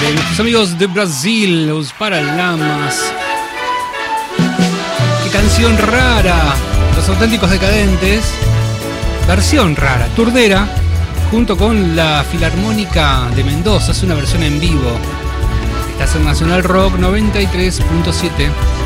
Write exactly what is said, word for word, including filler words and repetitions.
de nuestros amigos de Brasil, los Paralamas. Qué canción rara, Los Auténticos Decadentes, versión rara, Turdera, junto con la Filarmónica de Mendoza, es una versión en vivo. Estás en Nacional Rock noventa y tres punto siete.